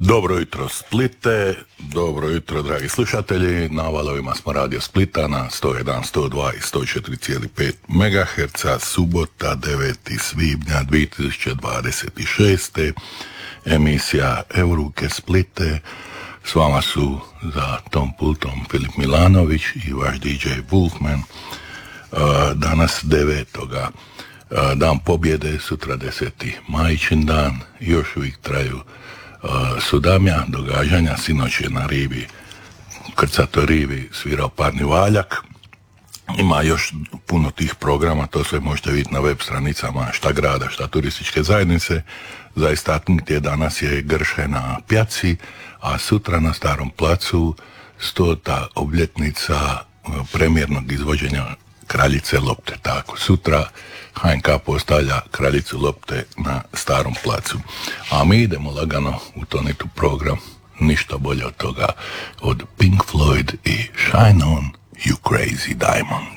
Dobro jutro Splite, dobro jutro dragi slušatelji, na valovima smo Radio Splita na 101, 102 i 104,5 MHz, subota 9. svibnja 2026. Emisija Evruke Splite, s vama su za tom pultom Filip Milanović i vaš DJ Wolfman. Danas 9. Dan pobjede, sutra 10. Majčin dan, još uvijek traju sudamja, događanja. Sinoć je na rivi, krcatoj rivi, svirao parni valjak. Ima još puno tih programa, to sve možete vidjeti na web stranicama šta grada, šta turističke zajednice. Za istaknuti je danas je Grše na Pjaci, a sutra na Starom placu 100. obljetnica premijernog izvođenja Kraljice lopte. Tako, sutra HNK postavlja Kraljicu lopte na Starom placu. A mi idemo lagano u tonitu program, ništa bolje od toga, od Pink Floyd i Shine On, You Crazy Diamond.